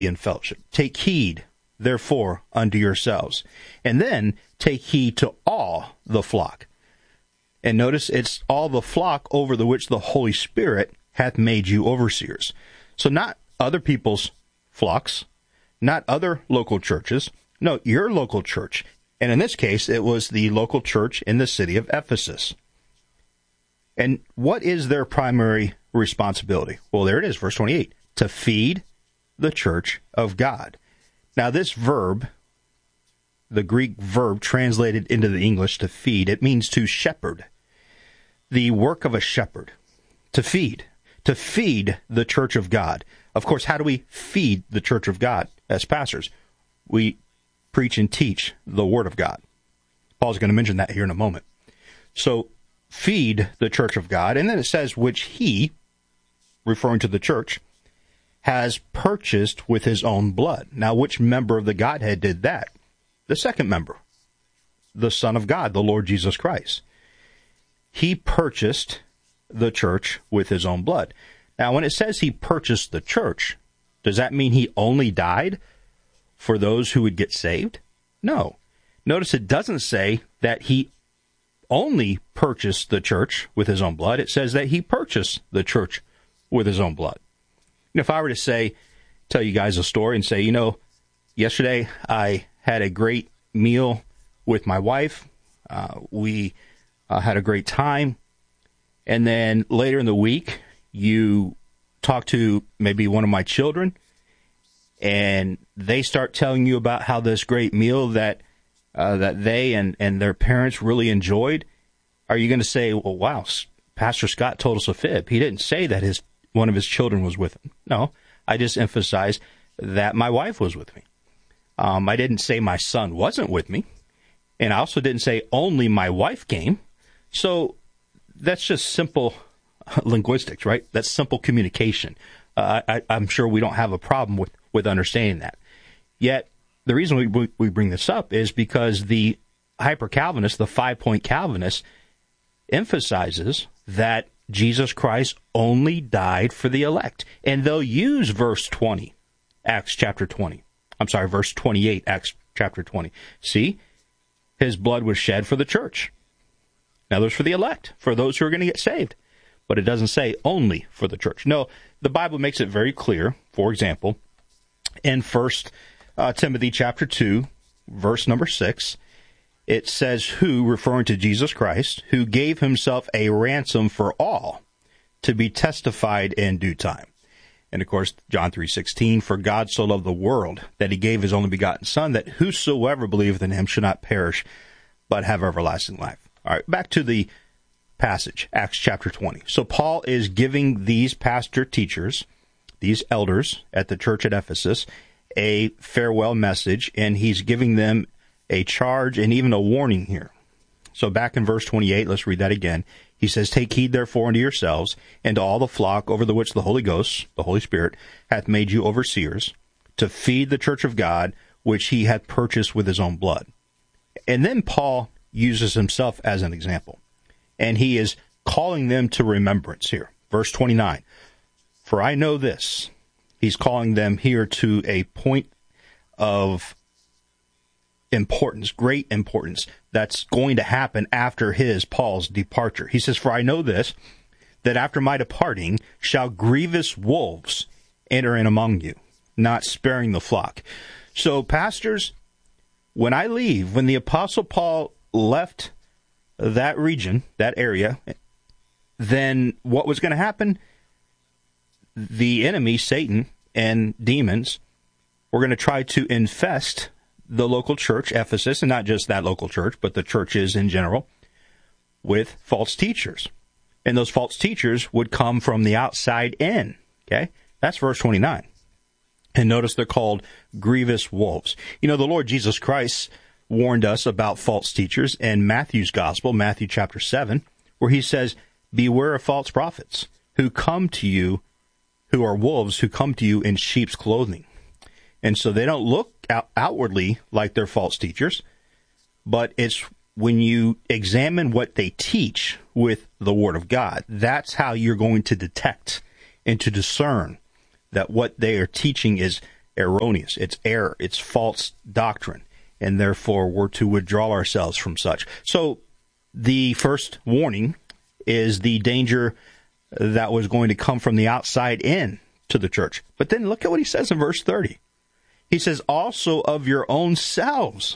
in fellowship. Take heed, therefore, unto yourselves. And then take heed to all the flock. And notice it's all the flock over the which the Holy Spirit hath made you overseers. So not other people's flocks, not other local churches. No, your local church. And in this case, it was the local church in the city of Ephesus. And what is their primary responsibility? Well, there it is, verse 28, to feed the church of God. Now, this verb, the Greek verb translated into the English to feed, it means to shepherd. The work of a shepherd, to feed the church of God. Of course, how do we feed the church of God as pastors? We preach and teach the Word of God. Paul's going to mention that here in a moment. So, feed the church of God. And then it says, which he, referring to the church, has purchased with his own blood. Now, which member of the Godhead did that? The second member, the Son of God, the Lord Jesus Christ. He purchased the church with his own blood. Now, when it says he purchased the church, does that mean he only died for those who would get saved? No. Notice it doesn't say that he only purchased the church with his own blood. It says that he purchased the church with his own blood. If I were to tell you guys a story and say, yesterday I had a great meal with my wife. We had a great time. And then later in the week, you talk to maybe one of my children, and they start telling you about how this great meal that they and their parents really enjoyed. Are you going to say, well, wow, Pastor Scott told us a fib? He didn't say that one of his children was with him. No, I just emphasized that my wife was with me. I didn't say my son wasn't with me, and I also didn't say only my wife came. So that's just simple linguistics, right? That's simple communication. I'm sure we don't have a problem with understanding that. Yet, the reason we bring this up is because the hyper-Calvinist, the 5-point Calvinist, emphasizes that Jesus Christ only died for the elect. And they'll use verse 20, Acts chapter 20. Verse 28, Acts chapter 20. See, his blood was shed for the church. Now, there's for the elect, for those who are going to get saved. But it doesn't say only for the church. No, the Bible makes it very clear. For example, in 1 Timothy chapter 2, verse number 6, it says, who, referring to Jesus Christ, who gave himself a ransom for all to be testified in due time. And of course, John 3:16, for God so loved the world that he gave his only begotten Son, that whosoever believeth in him should not perish, but have everlasting life. All right, back to the passage, Acts chapter 20. So Paul is giving these pastor teachers, these elders at the church at Ephesus, a farewell message, and he's giving them a charge and even a warning here. So back in verse 28, let's read that again. He says, take heed therefore unto yourselves, and to all the flock over the which the Holy Ghost, the Holy Spirit, hath made you overseers, to feed the church of God, which he hath purchased with his own blood. And then Paul uses himself as an example, and he is calling them to remembrance here. Verse 29, for I know this. He's calling them here to a point of importance, great importance, that's going to happen after Paul's departure. He says, for I know this, that after my departing shall grievous wolves enter in among you, not sparing the flock. So, pastors, when I leave, when the Apostle Paul left that region, that area, then what was going to happen? The enemy, Satan, and demons were going to try to infest the local church, Ephesus, and not just that local church, but the churches in general, with false teachers. And those false teachers would come from the outside in. Okay? That's verse 29. And notice they're called grievous wolves. The Lord Jesus Christ warned us about false teachers in Matthew's gospel, Matthew chapter 7, where he says, beware of false prophets who come to you, who are wolves, who come to you in sheep's clothing. And so they don't look outwardly like they're false teachers, but it's when you examine what they teach with the Word of God, that's how you're going to detect and to discern that what they are teaching is erroneous. It's error. It's false doctrine. And therefore, we're to withdraw ourselves from such. So the first warning is the danger that was going to come from the outside in to the church. But then look at what he says in verse 30. He says, also of your own selves,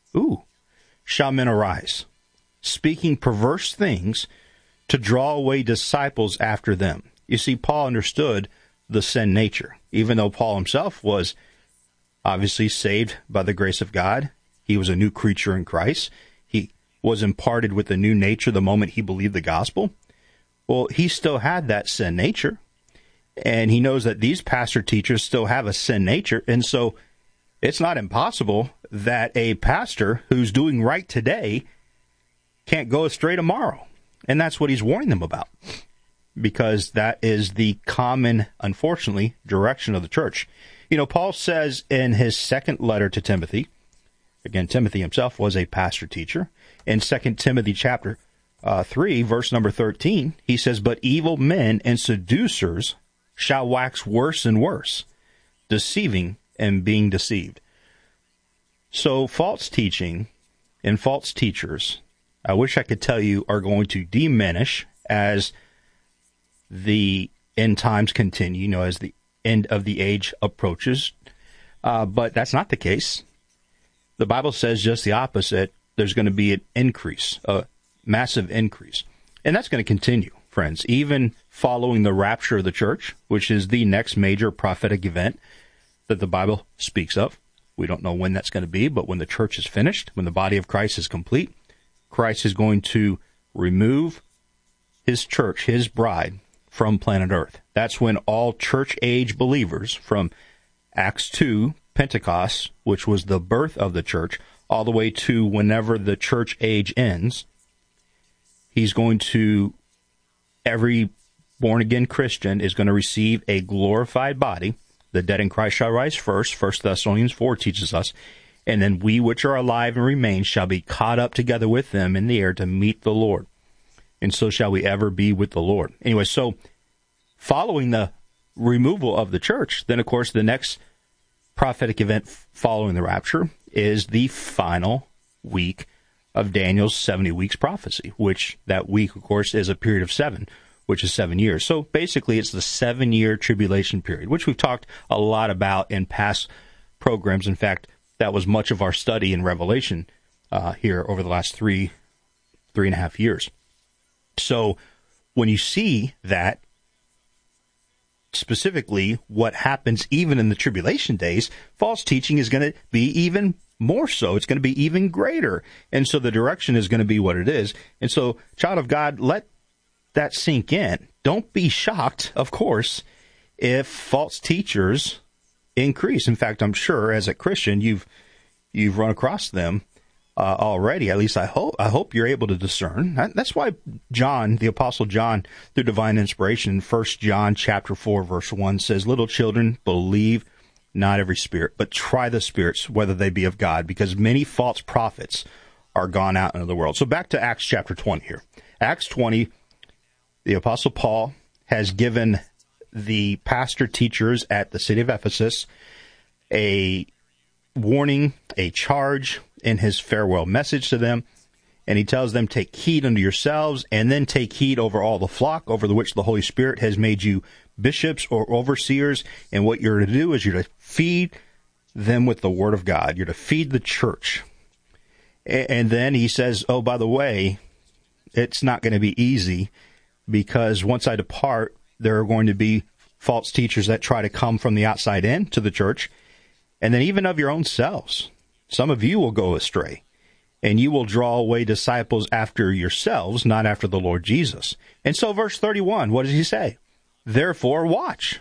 shall men arise, speaking perverse things to draw away disciples after them. You see, Paul understood the sin nature. Even though Paul himself was obviously saved by the grace of God, he was a new creature in Christ. He was imparted with a new nature the moment he believed the gospel. Well, he still had that sin nature, and he knows that these pastor teachers still have a sin nature, and so it's not impossible that a pastor who's doing right today can't go astray tomorrow. And that's what he's warning them about, because that is the common, unfortunately, direction of the church. You know, Paul says in his second letter to Timothy, again, Timothy himself was a pastor teacher, in 2 Timothy chapter 3, verse number 13, he says, but evil men and seducers shall wax worse and worse, deceiving and being deceived. So false teaching and false teachers, I wish I could tell you, are going to diminish as the end times continue, as the end of the age approaches. But that's not the case. The Bible says just the opposite. There's going to be an increase, a massive increase. And that's going to continue, friends, even following the rapture of the church, which is the next major prophetic event that the Bible speaks of. We don't know when that's going to be, but when the church is finished, when the body of Christ is complete, Christ is going to remove his church, his bride, from planet Earth. That's when all church age believers from Acts 2, Pentecost, which was the birth of the church, all the way to whenever the church age ends, he's going to, every born-again Christian is going to receive a glorified body. The dead in Christ shall rise first, 1 Thessalonians 4 teaches us, and then we which are alive and remain shall be caught up together with them in the air to meet the Lord. And so shall we ever be with the Lord. Anyway, so following the removal of the church, then of course the next prophetic event following the rapture is the final week of Daniel's 70 weeks prophecy, which that week, of course, is a period of 7, which is 7 years. So basically it's the 7-year tribulation period, which we've talked a lot about in past programs. In fact, that was much of our study in Revelation here over the last three and a half years. So when you see that, specifically what happens even in the tribulation days, false teaching is going to be even more so. It's going to be even greater. And so the direction is going to be what it is. And so, child of God, let that sink in. Don't be shocked, of course, if false teachers increase. In fact, I'm sure as a Christian, you've run across them already. At least I hope you're able to discern. That's why John, the Apostle John, through divine inspiration, 1 John chapter 4, verse 1 says, little children, believe not every spirit, but try the spirits, whether they be of God, because many false prophets are gone out into the world. So back to Acts chapter 20 here. Acts 20, the Apostle Paul has given the pastor teachers at the city of Ephesus a warning, a charge in his farewell message to them. And he tells them, take heed unto yourselves, and then take heed over all the flock over the which the Holy Spirit has made you bishops or overseers. And what you're to do is you're to feed them with the word of God. You're to feed the church. And then he says, oh, by the way, it's not going to be easy, because once I depart, there are going to be false teachers that try to come from the outside in to the church. And then even of your own selves, some of you will go astray, and you will draw away disciples after yourselves, not after the Lord Jesus. And so verse 31, what does he say? Therefore watch,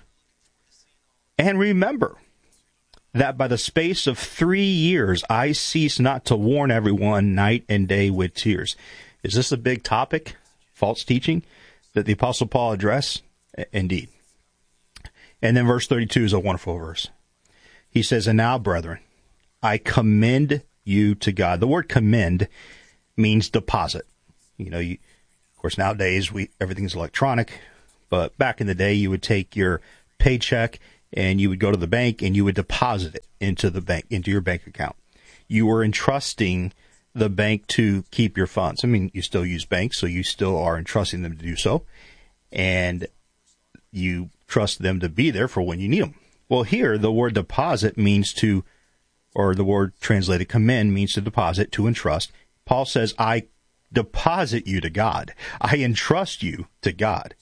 and remember that by the space of 3 years I cease not to warn everyone night and day with tears. Is this a big topic, false teaching, that the Apostle Paul addressed? Indeed. And then verse 32 is a wonderful verse. He says, and now, brethren, I commend you to God. The word commend means deposit. Of course, nowadays everything's electronic, but back in the day, you would take your paycheck and you would go to the bank and you would deposit it into your bank account. You were entrusting the bank to keep your funds. I mean, you still use banks, so you still are entrusting them to do so, and you trust them to be there for when you need them. Well, here, the word deposit means to, or the word translated commend means to deposit, to entrust. Paul says, I deposit you to God. I entrust you to God.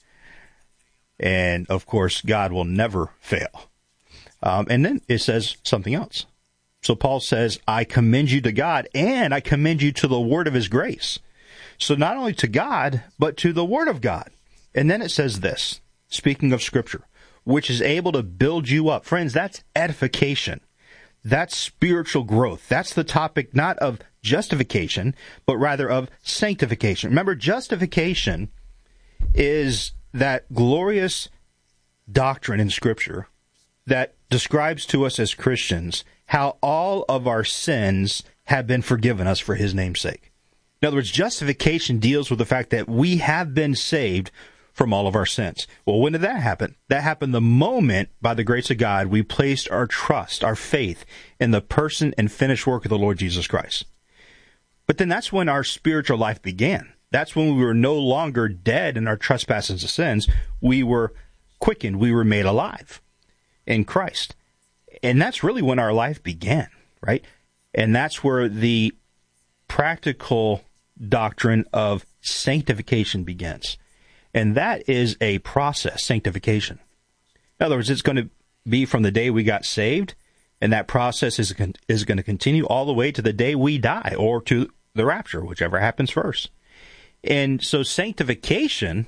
And, of course, God will never fail. And then it says something else. So Paul says, I commend you to God, and I commend you to the word of his grace. So not only to God, but to the word of God. And then it says this, speaking of Scripture, which is able to build you up. Friends, that's edification. That's spiritual growth. That's the topic not of justification, but rather of sanctification. Remember, justification is that glorious doctrine in Scripture that describes to us as Christians how all of our sins have been forgiven us for his name's sake. In other words, justification deals with the fact that we have been saved from all of our sins. Well, when did that happen? That happened the moment, by the grace of God, we placed our trust, our faith in the person and finished work of the Lord Jesus Christ. But then that's when our spiritual life began. That's when we were no longer dead in our trespasses and sins. We were quickened. We were made alive in Christ. And that's really when our life began, right? And that's where the practical doctrine of sanctification begins. And that is a process, sanctification. In other words, it's going to be from the day we got saved, and that process is going to continue all the way to the day we die, or to the rapture, whichever happens first. And so sanctification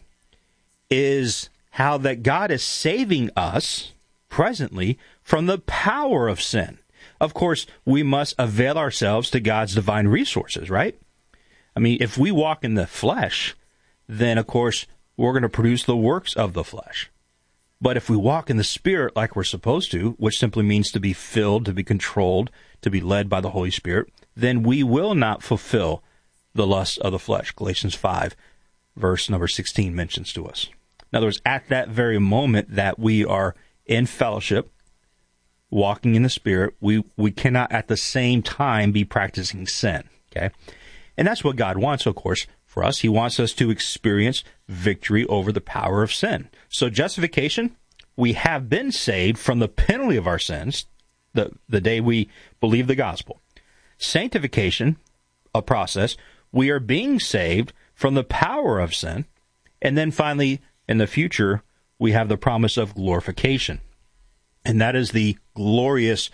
is how that God is saving us presently from the power of sin. Of course, we must avail ourselves to God's divine resources, right? I mean, if we walk in the flesh, then, of course, we're going to produce the works of the flesh. But if we walk in the Spirit like we're supposed to, which simply means to be filled, to be controlled, to be led by the Holy Spirit, then we will not fulfill the lusts of the flesh. Galatians 5, verse number 16 mentions to us. In other words, at that very moment that we are in fellowship, walking in the Spirit, we cannot at the same time be practicing sin, okay? And that's what God wants, of course, for us. He wants us to experience victory over the power of sin. So justification, we have been saved from the penalty of our sins the day we believe the gospel. Sanctification, a process, we are being saved from the power of sin. And then finally, in the future, we have the promise of glorification. And that is the glorious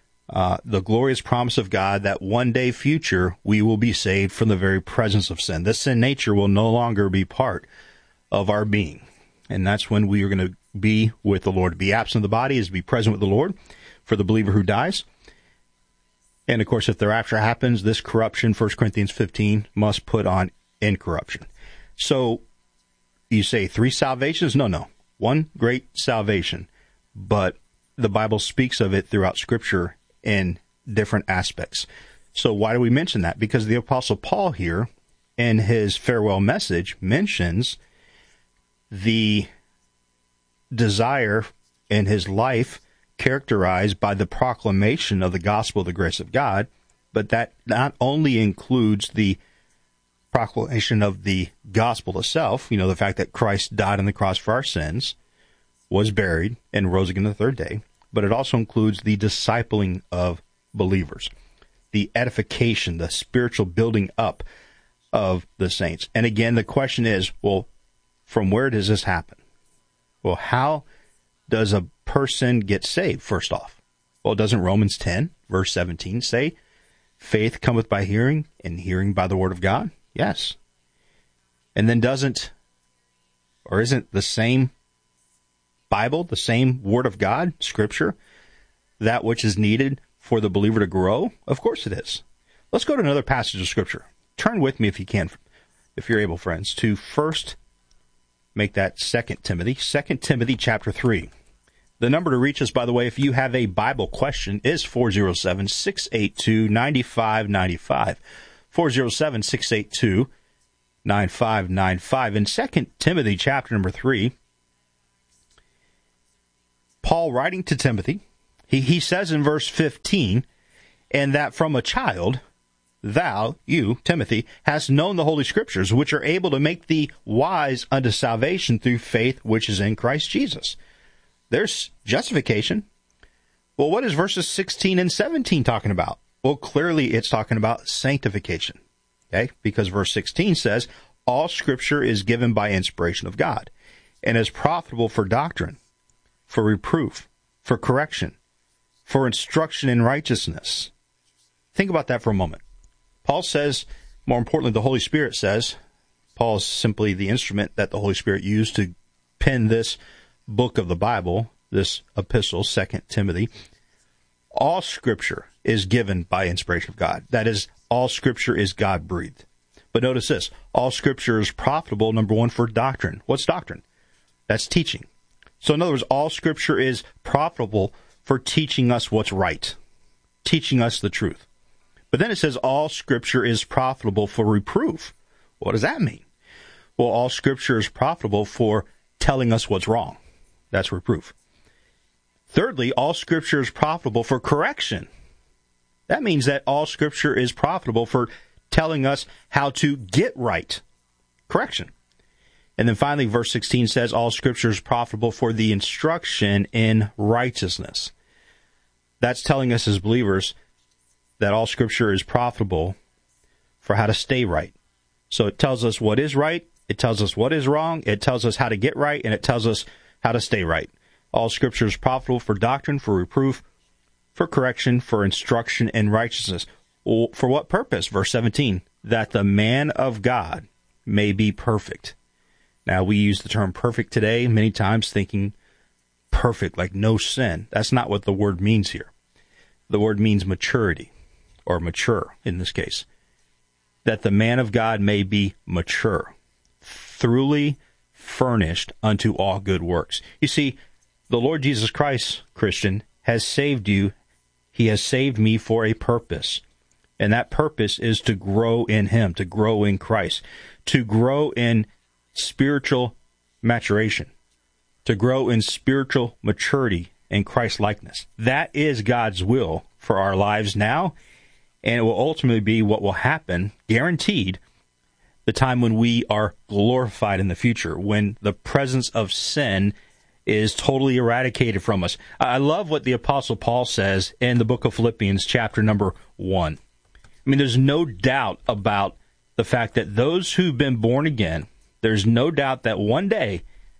promise of God that one day future we will be saved from the very presence of sin. The sin nature will no longer be part of our being. And that's when we are going to be with the Lord. To be absent of the body is to be present with the Lord for the believer who dies. And, of course, if the rapture happens, this corruption, 1 Corinthians 15, must put on incorruption. So you say 3 salvations? No. One great salvation. But the Bible speaks of it throughout Scripture in different aspects. So why do we mention that? Because the Apostle Paul here, in his farewell message, mentions the desire in his life characterized by the proclamation of the gospel of the grace of God, but that not only includes the proclamation of the gospel itself, the fact that Christ died on the cross for our sins, was buried, and rose again the third day, but it also includes the discipling of believers, the edification, the spiritual building up of the saints. And again, the question is, well, from where does this happen? Well, how does a person get saved, first off? Well, doesn't Romans 10, verse 17 say, faith cometh by hearing, and hearing by the word of God? Yes. And then isn't the same Bible, the same Word of God, Scripture, that which is needed for the believer to grow? Of course it is. Let's go to another passage of Scripture. Turn with me, if you can, if you're able, friends, to first make that 2 Timothy. 2 Timothy chapter 3. The number to reach us, by the way, if you have a Bible question, is 407-682-9595. 407-682-9595. In 2 Timothy chapter number 3, Paul writing to Timothy, he says in verse 15, and that from a child, thou, you, Timothy, hast known the Holy Scriptures, which are able to make thee wise unto salvation through faith which is in Christ Jesus. There's justification. Well, what is verses 16 and 17 talking about? Well, clearly it's talking about sanctification, okay? Because verse 16 says, all Scripture is given by inspiration of God, and is profitable for doctrine, for reproof, for correction, for instruction in righteousness. Think about that for a moment. Paul says, more importantly, the Holy Spirit says, Paul is simply the instrument that the Holy Spirit used to pen this book of the Bible, this epistle, 2 Timothy. All Scripture is given by inspiration of God. That is, all Scripture is God-breathed. But notice this, all Scripture is profitable, number one, for doctrine. What's doctrine? That's teaching. So in other words, all Scripture is profitable for teaching us what's right, teaching us the truth. But then it says all Scripture is profitable for reproof. What does that mean? Well, all Scripture is profitable for telling us what's wrong. That's reproof. Thirdly, all Scripture is profitable for correction. That means that all Scripture is profitable for telling us how to get right. Correction. And then finally, verse 16 says all Scripture is profitable for the instruction in righteousness. That's telling us as believers that all Scripture is profitable for how to stay right. So it tells us what is right, it tells us what is wrong, it tells us how to get right, and it tells us how to stay right. All Scripture is profitable for doctrine, for reproof, for correction, for instruction in righteousness. For what purpose? Verse 17, that the man of God may be perfect. Now, we use the term perfect today many times thinking perfect, like no sin. That's not what the word means here. The word means maturity, or mature in this case. That the man of God may be mature, thoroughly furnished unto all good works. You see, the Lord Jesus Christ, Christian, has saved you. He has saved me for a purpose. And that purpose is to grow in Him, to grow in Christ, to grow in spiritual maturation, to grow in spiritual maturity and Christ-likeness. That is God's will for our lives now, and it will ultimately be what will happen, guaranteed, the time when we are glorified in the future, when the presence of sin is totally eradicated from us. I love what the Apostle Paul says in the book of Philippians, chapter number 1. I mean, there's no doubt about the fact that those who've been born again, there's no doubt that one day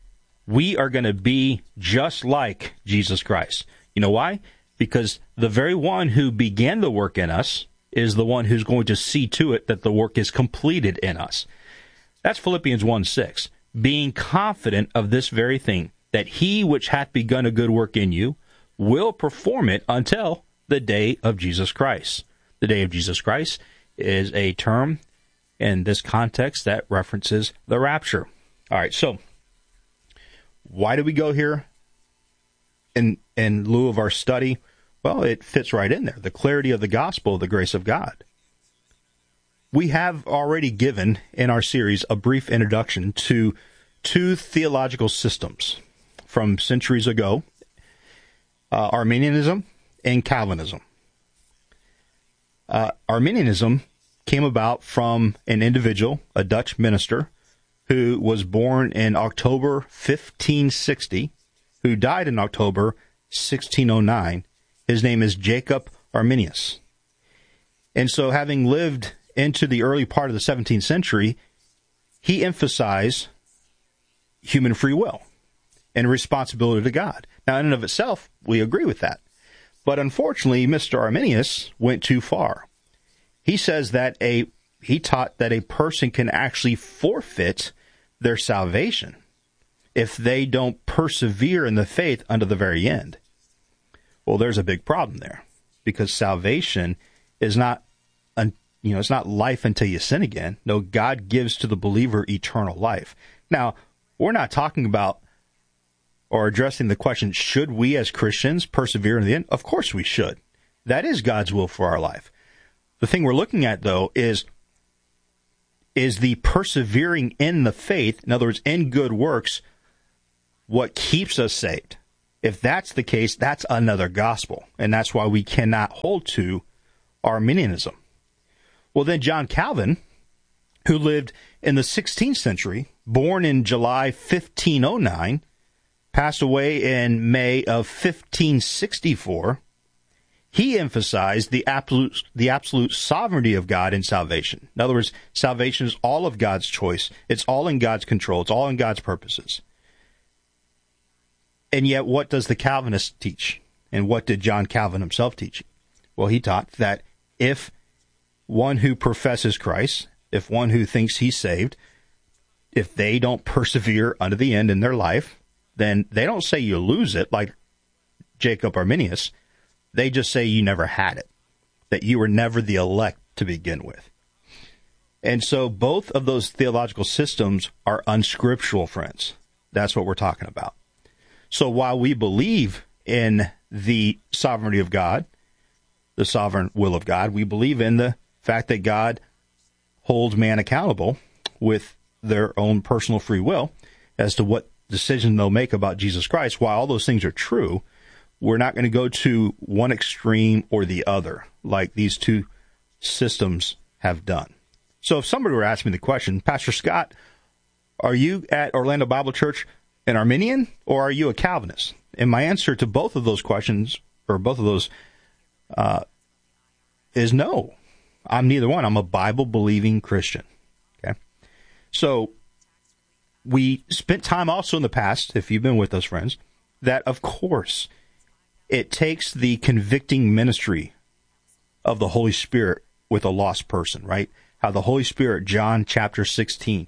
we are going to be just like Jesus Christ. You know why? Because the very one who began the work in us is the one who's going to see to it that the work is completed in us. That's Philippians 1:6. Being confident of this very thing, that he which hath begun a good work in you will perform it until the day of Jesus Christ. The day of Jesus Christ is a term in this context that references the rapture. All right, so why do we go here in lieu of our study? Well, it fits right in there. The clarity of the gospel, the grace of God. We have already given in our series a brief introduction to two theological systems from centuries ago, Arminianism and Calvinism. Arminianism came about from an individual, a Dutch minister, who was born in October 1560, who died in October 1609. His name is Jacob Arminius. And so having lived into the early part of the 17th century, he emphasized human free will and responsibility to God. Now, in and of itself, we agree with that. But unfortunately, Mr. Arminius went too far. He says that he taught that a person can actually forfeit their salvation if they don't persevere in the faith unto the very end. Well, there's a big problem there, because salvation is not, it's not life until you sin again. No, God gives to the believer eternal life. Now, we're not talking about or addressing the question, should we as Christians persevere in the end? Of course we should. That is God's will for our life. The thing we're looking at, though, is the persevering in the faith, in other words, in good works, what keeps us saved. If that's the case, that's another gospel, and that's why we cannot hold to Arminianism. Well, then John Calvin, who lived in the 16th century, born in July 1509, passed away in May of 1564, he emphasized the absolute sovereignty of God in salvation. In other words, salvation is all of God's choice. It's all in God's control. It's all in God's purposes. And yet, what does the Calvinist teach? And what did John Calvin himself teach? Well, he taught that if one who professes Christ, if one who thinks he's saved, if they don't persevere unto the end in their life, then they don't say you lose it like Jacob Arminius. They just say you never had it, that you were never the elect to begin with. And so both of those theological systems are unscriptural, friends. That's what we're talking about. So while we believe in the sovereignty of God, the sovereign will of God, we believe in the fact that God holds man accountable with their own personal free will as to what decision they'll make about Jesus Christ. While all those things are true, we're not going to go to one extreme or the other like these two systems have done. So if somebody were to ask me the question, Pastor Scott, are you at Orlando Bible Church an Arminian or are you a Calvinist? And my answer to both of those questions, or both of those, is no. I'm neither one. I'm a Bible-believing Christian. Okay, so we spent time also in the past, if you've been with us, friends, that of course it takes the convicting ministry of the Holy Spirit with a lost person, right? How the Holy Spirit, John chapter 16,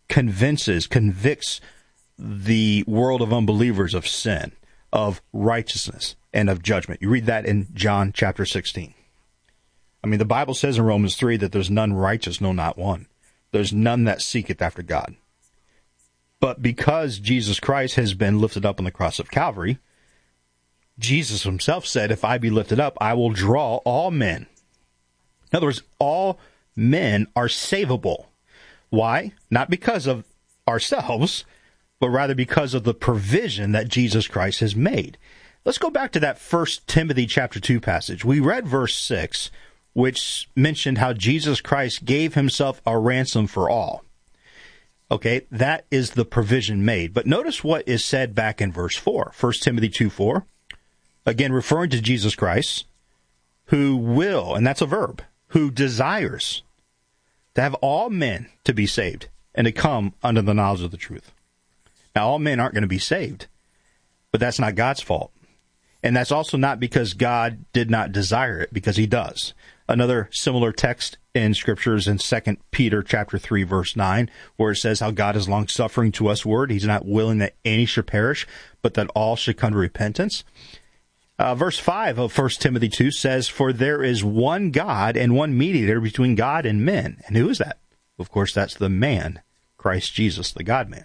convicts the world of unbelievers of sin, of righteousness, and of judgment. You read that in John chapter 16. I mean, the Bible says in Romans 3 that there's none righteous, no, not one. There's none that seeketh after God. But because Jesus Christ has been lifted up on the cross of Calvary, Jesus himself said, if I be lifted up, I will draw all men. In other words, all men are savable. Why? Not because of ourselves, but rather because of the provision that Jesus Christ has made. Let's go back to that 1 Timothy chapter 2 passage. We read verse 6, which mentioned how Jesus Christ gave himself a ransom for all. Okay, that is the provision made. But notice what is said back in verse 4, 1 Timothy 2:4, again referring to Jesus Christ, who will, and that's a verb, who desires to have all men to be saved and to come under the knowledge of the truth. Now, all men aren't going to be saved, but that's not God's fault. And that's also not because God did not desire it, because he does. Another similar text in Scripture is in 2 Peter chapter 3, verse 9, where it says how God is long-suffering to us word. He's not willing that any should perish, but that all should come to repentance. Verse 5 of 1 Timothy 2 says, for there is one God and one mediator between God and men. And who is that? Of course, that's the man, Christ Jesus, the God-man.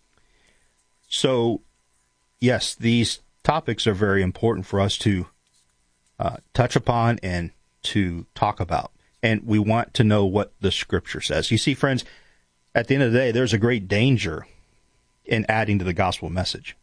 So, yes, these topics are very important for us to touch upon and to talk about. And we want to know what the Scripture says. You see, friends, at the end of the day, there's a great danger in adding to the gospel message.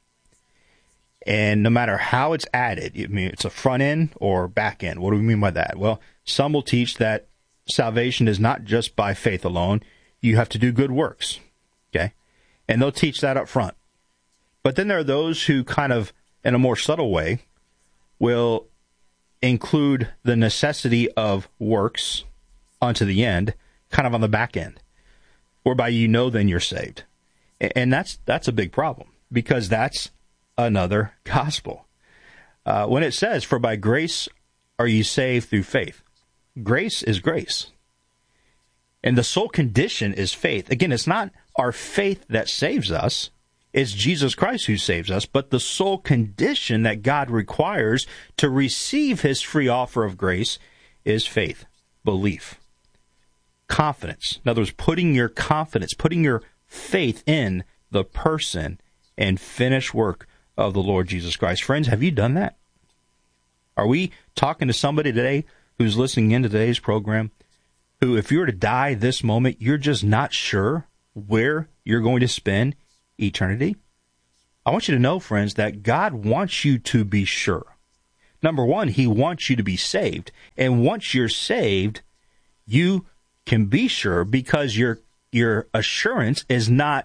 And no matter how it's added, I mean, it's a front end or back end. What do we mean by that? Well, some will teach that salvation is not just by faith alone. You have to do good works. Okay? And they'll teach that up front. But then there are those who kind of, in a more subtle way, will include the necessity of works unto the end, kind of on the back end, whereby you know then you're saved. And that's a big problem, because that's another gospel. When it says, for by grace are ye saved through faith, grace is grace. And the sole condition is faith. Again, it's not our faith that saves us. It's Jesus Christ who saves us, but the sole condition that God requires to receive his free offer of grace is faith, belief, confidence. In other words, putting your confidence, putting your faith in the person and finished work of the Lord Jesus Christ. Friends, have you done that? Are we talking to somebody today who's listening in to today's program who, if you were to die this moment, you're just not sure where you're going to spend eternity? I want you to know, friends, that God wants you to be sure. Number one, he wants you to be saved. And once you're saved, you can be sure because your assurance is not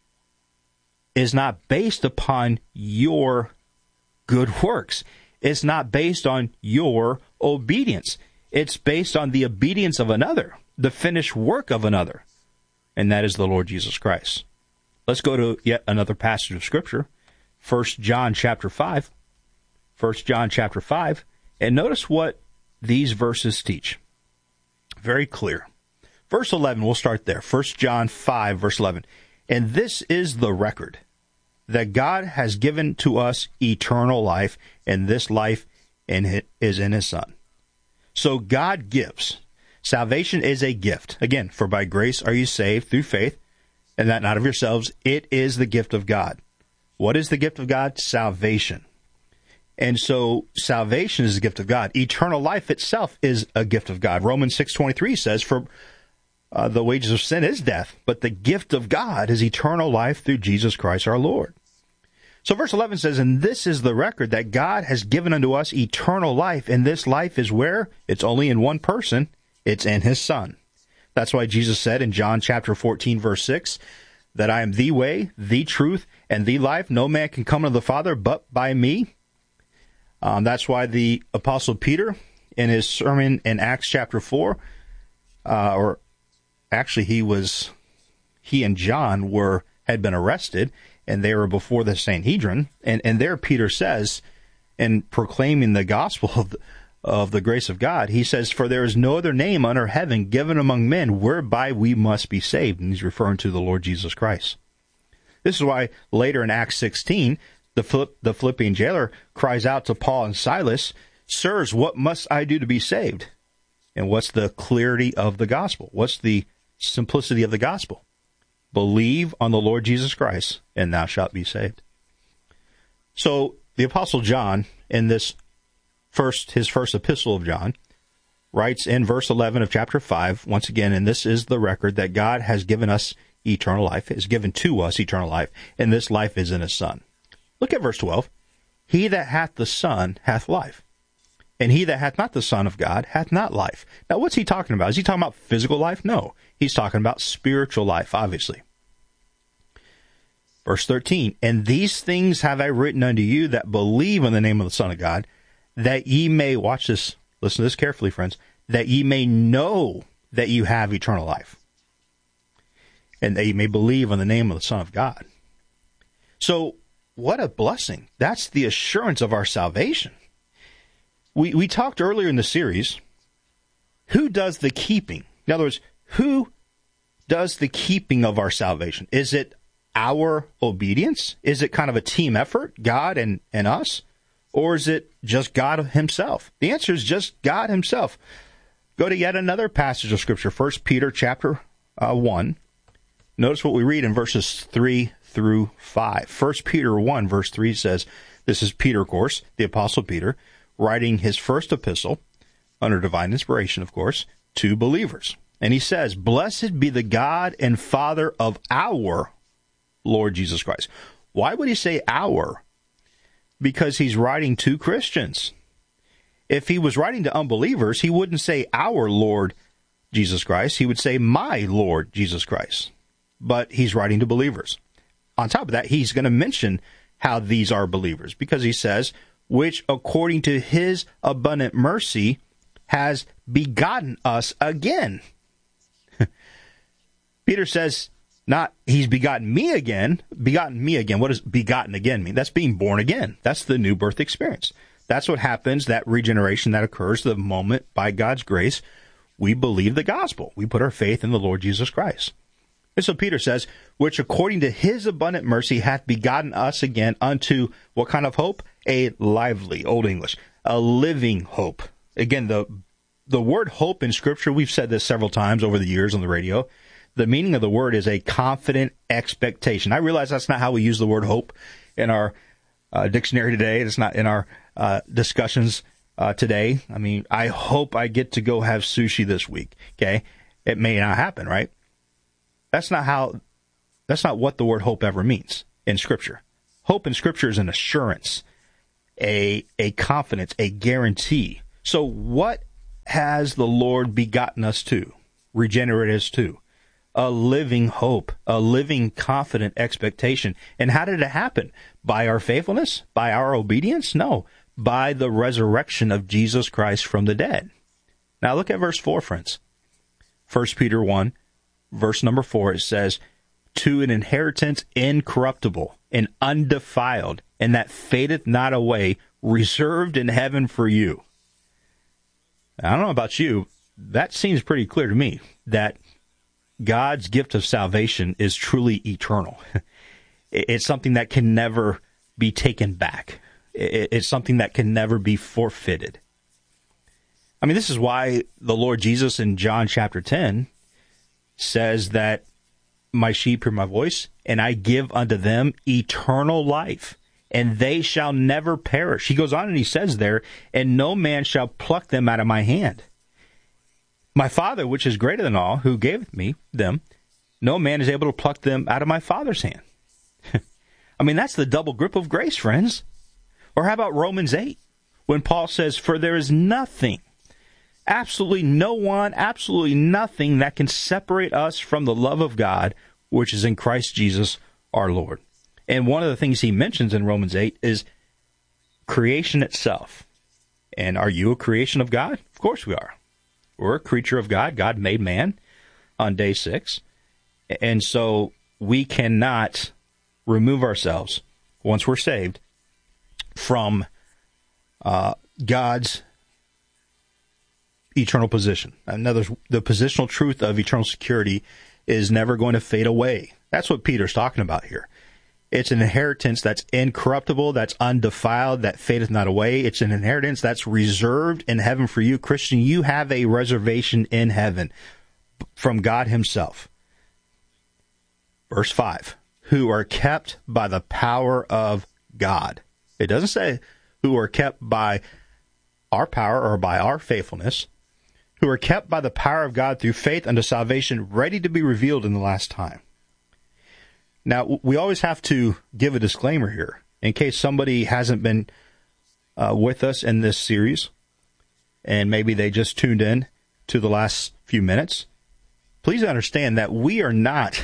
based upon your good works. It's not based on your obedience. It's based on the obedience of another, the finished work of another, and that is the Lord Jesus Christ. Let's go to yet another passage of Scripture, 1 John chapter 5. 1 John chapter 5, and notice what these verses teach. Very clear. Verse 11, we'll start there. 1 John 5, verse 11. And this is the record, that God has given to us eternal life, and this life is in his Son. So God gives. Salvation is a gift. Again, for by grace are you saved through faith, and that not of yourselves. It is the gift of God. What is the gift of God? Salvation. And so salvation is a gift of God. Eternal life itself is a gift of God. Romans 6:23 says, for the wages of sin is death, but the gift of God is eternal life through Jesus Christ our Lord. So verse 11 says, and this is the record, that God has given unto us eternal life, and this life is where? It's only in one person. It's in his Son. That's why Jesus said in John chapter 14, verse 6, that I am the way, the truth, and the life. No man can come to the Father but by me. That's why the Apostle Peter, in his sermon in Acts chapter 4, or actually he and John had been arrested, and they were before the Sanhedrin, and there Peter says, in proclaiming the gospel of the grace of God, he says, for there is no other name under heaven given among men whereby we must be saved. And he's referring to the Lord Jesus Christ. This is why later in Acts 16, the Philippian jailer cries out to Paul and Silas, sirs, what must I do to be saved? And what's the clarity of the gospel? What's the simplicity of the gospel? Believe on the Lord Jesus Christ, and thou shalt be saved. So the Apostle John, in his first epistle of John, writes in verse 11 of chapter 5, once again, and this is the record, that God has given us eternal life, has given to us eternal life, and this life is in his Son. Look at verse 12. He that hath the Son hath life, and he that hath not the Son of God hath not life. Now, what's he talking about? Is he talking about physical life? No. He's talking about spiritual life, obviously. Verse 13, and these things have I written unto you that believe in the name of the Son of God, that ye may, watch this, listen to this carefully, friends, that ye may know that you have eternal life, and that ye may believe on the name of the Son of God. So, what a blessing. That's the assurance of our salvation. We talked earlier in the series, who does the keeping? In other words, who does the keeping of our salvation? Is it our obedience? Is it kind of a team effort, God and us? Or is it just God himself? The answer is just God himself. Go to yet another passage of Scripture, 1 Peter chapter 1. Notice what we read in verses 3 through 5. 1 Peter 1, verse 3 says, this is Peter, of course, the Apostle Peter, writing his first epistle, under divine inspiration, of course, to believers. And he says, blessed be the God and Father of our Lord Jesus Christ. Why would he say our? Because he's writing to Christians. If he was writing to unbelievers, he wouldn't say our Lord Jesus Christ. He would say my Lord Jesus Christ. But he's writing to believers. On top of that, he's going to mention how these are believers, because he says, which according to his abundant mercy has begotten us again. Peter says, not he's begotten me again. What does begotten again mean? That's being born again. That's the new birth experience. That's what happens, that regeneration that occurs the moment, by God's grace, we believe the gospel. We put our faith in the Lord Jesus Christ. And so Peter says, which according to his abundant mercy hath begotten us again unto what kind of hope? A lively, Old English, a living hope. Again, the word hope in Scripture, we've said this several times over the years on the radio. The meaning of the word is a confident expectation. I realize that's not how we use the word hope in our dictionary today. It's not in our discussions today. I mean, I hope I get to go have sushi this week. Okay. It may not happen, right? That's not what the word hope ever means in Scripture. Hope in Scripture is an assurance, a confidence, a guarantee. So what has the Lord begotten us to, regenerated us to? A living hope, a living confident expectation. And how did it happen? By our faithfulness? By our obedience? No, by the resurrection of Jesus Christ from the dead. Now look at verse 4, friends. 1 Peter 1, verse number 4, it says, to an inheritance incorruptible and undefiled, and that fadeth not away, reserved in heaven for you. Now, I don't know about you, that seems pretty clear to me, that God's gift of salvation is truly eternal. It's something that can never be taken back. It's something that can never be forfeited. I mean, this is why the Lord Jesus in John chapter 10 says that my sheep hear my voice, and I give unto them eternal life, and they shall never perish. He goes on and he says there, and no man shall pluck them out of my hand. My Father, which is greater than all, who gave me them, no man is able to pluck them out of my Father's hand. I mean, that's the double grip of grace, friends. Or how about Romans 8, when Paul says, for there is nothing, absolutely no one, absolutely nothing that can separate us from the love of God, which is in Christ Jesus our Lord. And one of the things he mentions in Romans 8 is creation itself. And are you a creation of God? Of course we are. We're a creature of God. God made man on day 6. And so we cannot remove ourselves, once we're saved, from God's eternal position. In other words, the positional truth of eternal security is never going to fade away. That's what Peter's talking about here. It's an inheritance that's incorruptible, that's undefiled, that fadeth not away. It's an inheritance that's reserved in heaven for you. Christian, you have a reservation in heaven from God himself. Verse 5, who are kept by the power of God. It doesn't say who are kept by our power or by our faithfulness, who are kept by the power of God through faith unto salvation, ready to be revealed in the last time. Now, we always have to give a disclaimer here, in case somebody hasn't been with us in this series, and maybe they just tuned in to the last few minutes. Please understand that we are not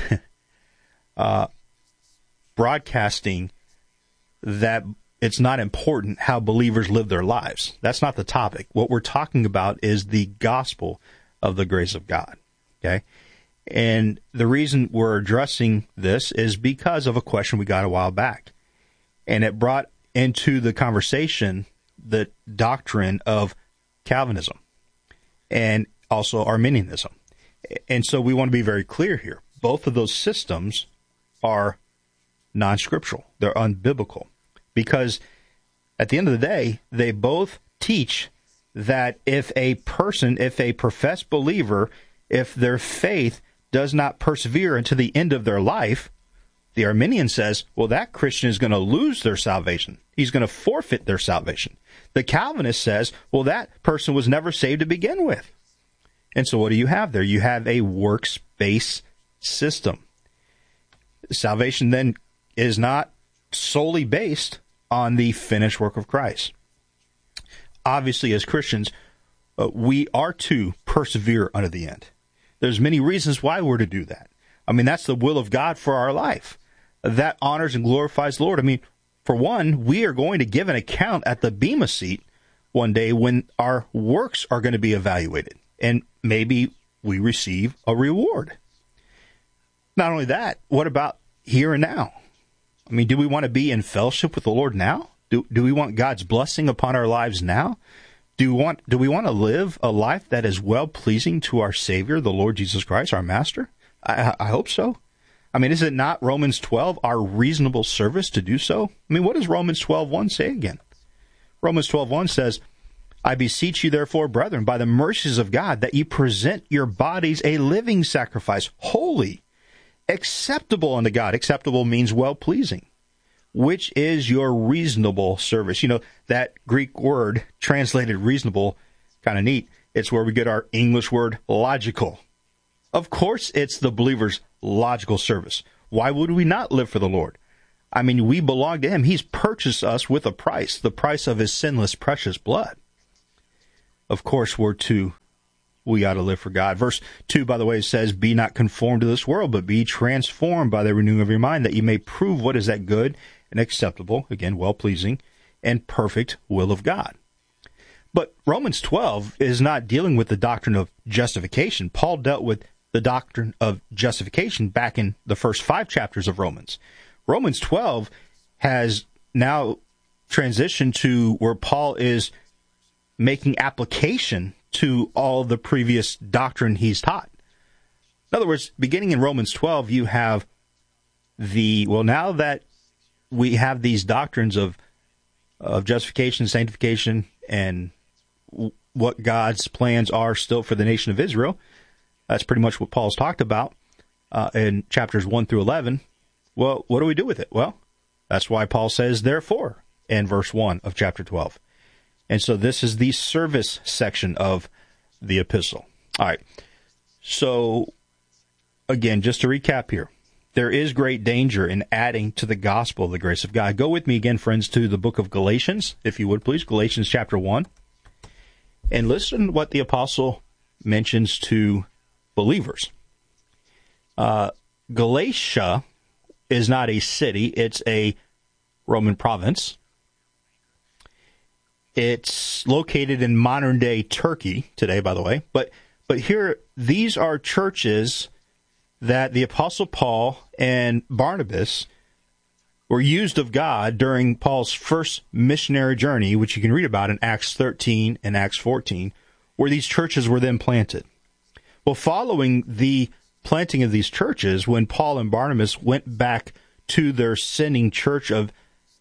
broadcasting that it's not important how believers live their lives. That's not the topic. What we're talking about is the gospel of the grace of God. Okay? And the reason we're addressing this is because of a question we got a while back. And it brought into the conversation the doctrine of Calvinism and also Arminianism. And so we want to be very clear here. Both of those systems are non-scriptural. They're unbiblical. Because at the end of the day, they both teach that if a person, if a professed believer, if their faith does not persevere unto the end of their life, the Arminian says, well, that Christian is going to lose their salvation. He's going to forfeit their salvation. The Calvinist says, well, that person was never saved to begin with. And so what do you have there? You have a works-based system. Salvation then is not solely based on the finished work of Christ. Obviously, as Christians, we are to persevere unto the end. There's many reasons why we're to do that. I mean, that's the will of God for our life. That honors and glorifies the Lord. I mean, for one, we are going to give an account at the Bema seat one day when our works are going to be evaluated. And maybe we receive a reward. Not only that, what about here and now? I mean, do we want to be in fellowship with the Lord now? Do we want God's blessing upon our lives now? Do we want to live a life that is well-pleasing to our Savior, the Lord Jesus Christ, our Master? I hope so. I mean, is it not Romans 12, our reasonable service to do so? I mean, what does Romans 12:1 say again? Romans 12:1 says, I beseech you, therefore, brethren, by the mercies of God, that ye present your bodies a living sacrifice, holy, acceptable unto God. Acceptable means well-pleasing, which is your reasonable service. You know, that Greek word translated reasonable, kind of neat. It's where we get our English word logical. Of course, it's the believer's logical service. Why would we not live for the Lord? I mean, we belong to him. He's purchased us with a price, the price of his sinless, precious blood. Of course, we ought to live for God. Verse 2, by the way, says, be not conformed to this world, but be transformed by the renewing of your mind, that you may prove what is that good and acceptable, again, well-pleasing, and perfect will of God. But Romans 12 is not dealing with the doctrine of justification. Paul dealt with the doctrine of justification back in the first 5 chapters of Romans. Romans 12 has now transitioned to where Paul is making application to all the previous doctrine he's taught. In other words, beginning in Romans 12, you have now that we have these doctrines of justification, sanctification, and what God's plans are still for the nation of Israel. That's pretty much what Paul's talked about in chapters 1 through 11. Well, what do we do with it? Well, that's why Paul says, therefore, in verse 1 of chapter 12. And so this is the service section of the epistle. All right. So, again, just to recap here, there is great danger in adding to the gospel of the grace of God. Go with me again, friends, to the book of Galatians, if you would, please. Galatians chapter 1. And listen to what the apostle mentions to believers. Galatia is not a city. It's a Roman province. It's located in modern-day Turkey today, by the way. But here, these are churches that the Apostle Paul and Barnabas were used of God during Paul's first missionary journey, which you can read about in Acts 13 and Acts 14, where these churches were then planted. Well, following the planting of these churches, when Paul and Barnabas went back to their sinning church of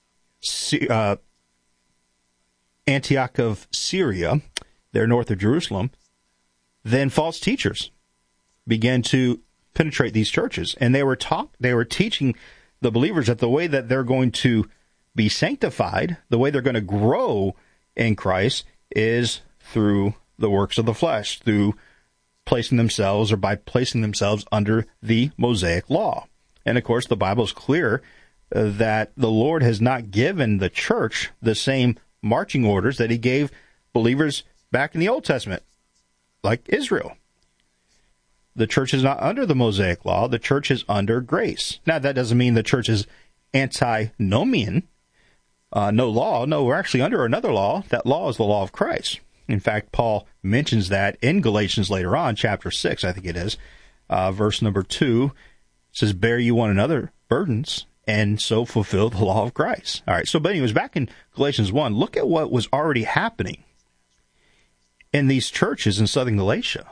Antioch of Syria, there north of Jerusalem, then false teachers began to penetrate these churches. And they were teaching the believers that the way that they're going to be sanctified, the way they're going to grow in Christ, is through the works of the flesh, through placing themselves under the Mosaic law. And of course, the Bible is clear that the Lord has not given the church the same marching orders that he gave believers back in the Old Testament, like Israel. The church is not under the Mosaic law. The church is under grace. Now, that doesn't mean the church is antinomian, no law. No, we're actually under another law. That law is the law of Christ. In fact, Paul mentions that in Galatians later on, chapter 6, I think it is, verse number 2, says, bear you one another burdens, and so fulfill the law of Christ. All right, but anyways, back in Galatians 1, look at what was already happening in these churches in southern Galatia.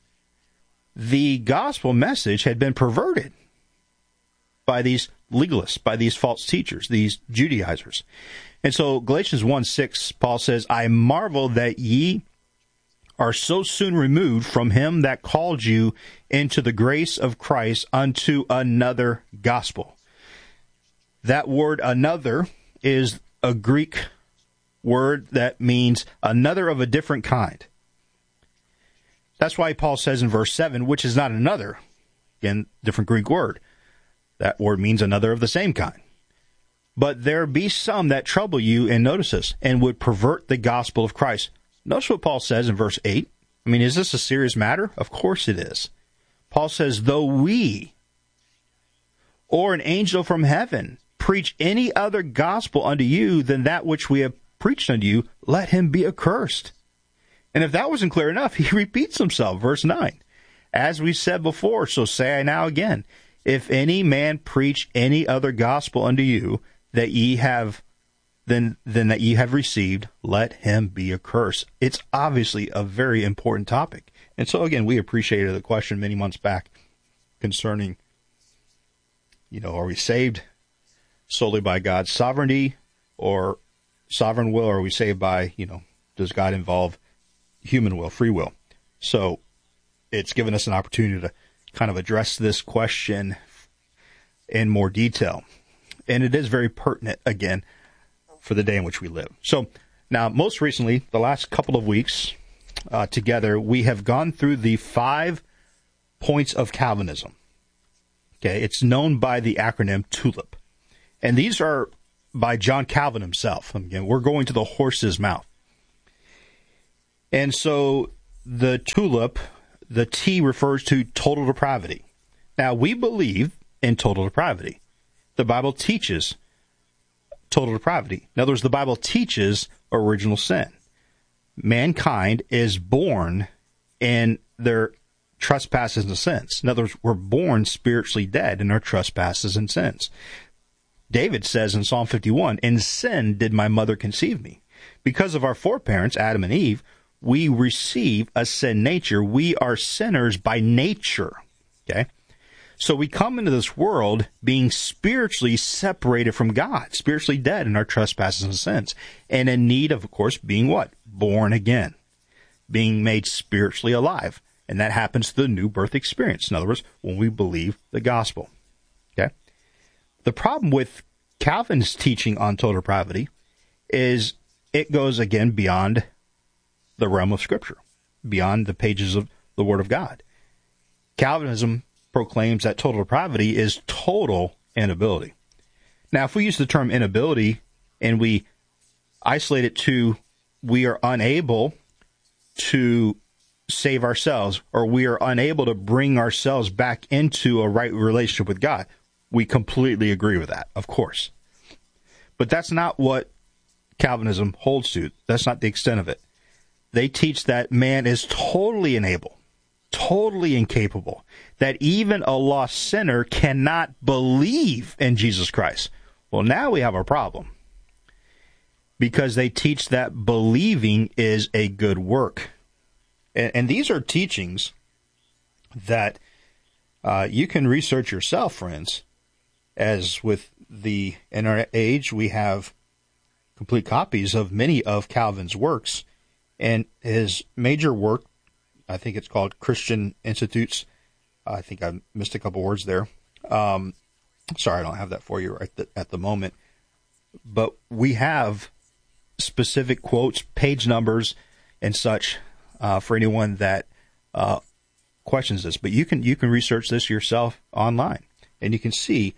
The gospel message had been perverted by these legalists, by these false teachers, these Judaizers. And so Galatians 1:6, Paul says, I marvel that ye are so soon removed from him that called you into the grace of Christ unto another gospel. That word another is a Greek word that means another of a different kind. That's why Paul says in verse 7, which is not another, again, different Greek word. That word means another of the same kind. But there be some that trouble you, and notice this, and would pervert the gospel of Christ. Notice what Paul says in verse 8. I mean, is this a serious matter? Of course it is. Paul says, though we or an angel from heaven preach any other gospel unto you than that which we have preached unto you, let him be accursed. And if that wasn't clear enough, he repeats himself, verse 9. As we said before, so say I now again, if any man preach any other gospel unto you that ye have, than that ye have received, let him be accursed. It's obviously a very important topic. And so again, we appreciated the question many months back concerning, are we saved solely by God's sovereignty or sovereign will, or are we saved by, does God involve human will, free will? So it's given us an opportunity to kind of address this question in more detail. And it is very pertinent, again, for the day in which we live. So now, most recently, the last couple of weeks together, we have gone through the 5 points of Calvinism. Okay, it's known by the acronym TULIP. And these are by John Calvin himself. Again, we're going to the horse's mouth. And so the tulip, the T refers to total depravity. Now, we believe in total depravity. The Bible teaches total depravity. In other words, the Bible teaches original sin. Mankind is born in their trespasses and sins. In other words, we're born spiritually dead in our trespasses and sins. David says in Psalm 51, "In sin did my mother conceive me." Because of our foreparents, Adam and Eve, we receive a sin nature. We are sinners by nature. Okay? So we come into this world being spiritually separated from God, spiritually dead in our trespasses and sins, and in need of course, being what? Born again, being made spiritually alive. And that happens through the new birth experience. In other words, when we believe the gospel. Okay? The problem with Calvin's teaching on total depravity is it goes, again, beyond the realm of Scripture, beyond the pages of the Word of God. Calvinism proclaims that total depravity is total inability. Now, if we use the term inability and we isolate it to we are unable to save ourselves, or we are unable to bring ourselves back into a right relationship with God, we completely agree with that, of course. But that's not what Calvinism holds to. That's not the extent of it. They teach that man is totally unable, totally incapable, that even a lost sinner cannot believe in Jesus Christ. Well, now we have a problem, because they teach that believing is a good work. And these are teachings that you can research yourself, friends. As with in our age, we have complete copies of many of Calvin's works. And his major work, I think it's called Christian Institutes. I think I missed a couple words there. Sorry, I don't have that for you at the moment. But we have specific quotes, page numbers, and such for anyone that questions this. But you can research this yourself online, and you can see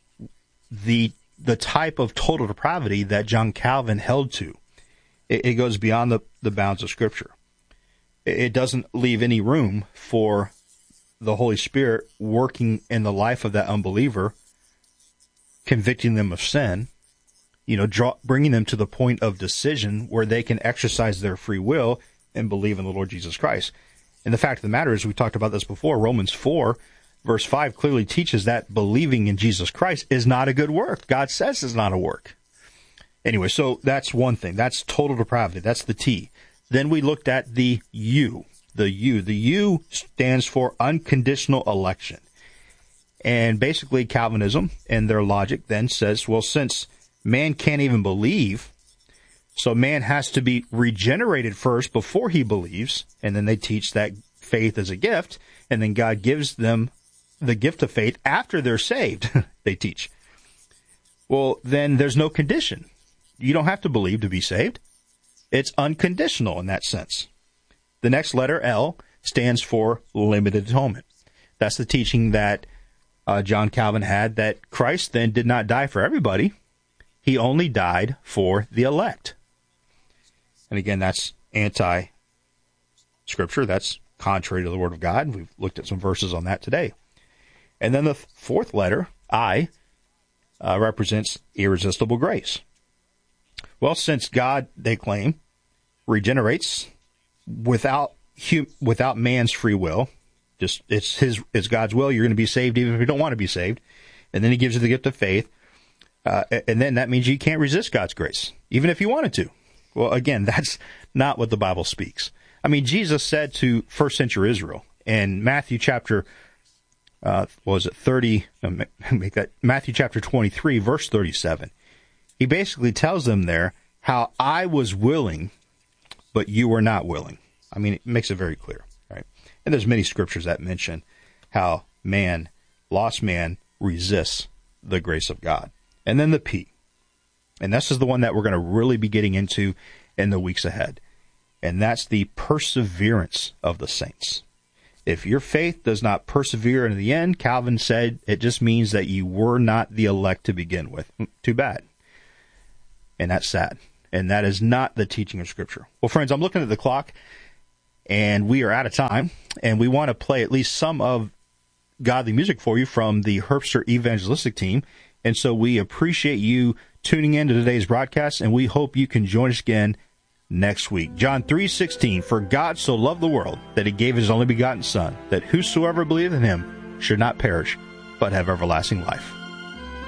the type of total depravity that John Calvin held to. It goes beyond the bounds of Scripture. It doesn't leave any room for the Holy Spirit working in the life of that unbeliever, convicting them of sin, bringing them to the point of decision where they can exercise their free will and believe in the Lord Jesus Christ. And the fact of the matter is, we talked about this before, Romans 4, verse 5 clearly teaches that believing in Jesus Christ is not a good work. God says it's not a work. Anyway, so that's one thing. That's total depravity. That's the T. Then we looked at the U. The U. The U stands for unconditional election. And basically Calvinism and their logic then says, well, since man can't even believe, so man has to be regenerated first before he believes. And then they teach that faith is a gift, and then God gives them the gift of faith after they're saved, they teach. Well, then there's no condition. You don't have to believe to be saved. It's unconditional in that sense. The next letter, L, stands for limited atonement. That's the teaching that John Calvin had, that Christ then did not die for everybody. He only died for the elect. And again, that's anti-Scripture. That's contrary to the Word of God. We've looked at some verses on that today. And then the fourth letter, I, represents irresistible grace. Well, since God, they claim, regenerates without man's free will, just it's God's will, you're going to be saved even if you don't want to be saved. And then he gives you the gift of faith. And then that means you can't resist God's grace, even if you wanted to. Well, again, that's not what the Bible speaks. I mean, Jesus said to first century Israel in Matthew chapter, Matthew chapter 23, verse 37. He basically tells them there how I was willing, but you were not willing. I mean, it makes it very clear, right? And there's many scriptures that mention how lost man, resists the grace of God. And then the P. And this is the one that we're going to really be getting into in the weeks ahead. And that's the perseverance of the saints. If your faith does not persevere into the end, Calvin said, it just means that you were not the elect to begin with. Too bad. And that's sad. And that is not the teaching of Scripture. Well, friends, I'm looking at the clock, and we are out of time. And we want to play at least some of godly music for you from the Herbster Evangelistic Team. And so we appreciate you tuning in to today's broadcast, and we hope you can join us again next week. John 3:16, for God so loved the world that he gave his only begotten Son, that whosoever believeth in him should not perish, but have everlasting life.